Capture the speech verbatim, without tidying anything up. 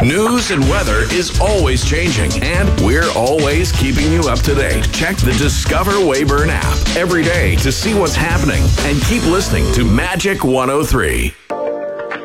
News and weather is always changing, and we're always keeping you up to date. Check the Discover Weyburn app every day to see what's happening, and keep listening to Magic one oh three.